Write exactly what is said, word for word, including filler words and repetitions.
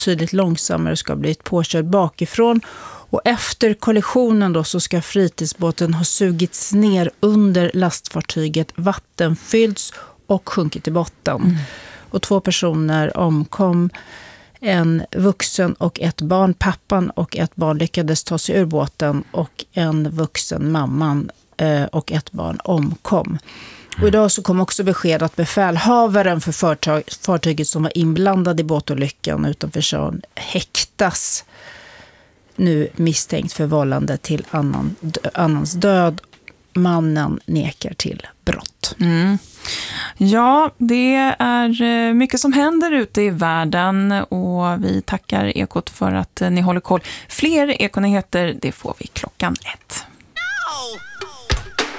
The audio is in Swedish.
tydligt långsammare ska ha blivit påkörd bakifrån. Och efter kollisionen då så ska fritidsbåten ha sugits ner under lastfartyget, vattenfyllts och sjunkit i botten. Mm. Och två personer omkom, en vuxen och ett barn. Pappan och ett barn lyckades ta sig ur båten och en vuxen mamman eh, och ett barn omkom. Och idag så kom också besked att befälhavaren för företag, fartyget som var inblandad i båtolyckan utanför Tjörn häktas nu misstänkt för vållande till annan, annans död. Mannen nekar till brott. Mm. Ja, det är mycket som händer ute i världen och vi tackar Ekot för att ni håller koll. Fler Ekonyheter, det får vi klockan ett. No!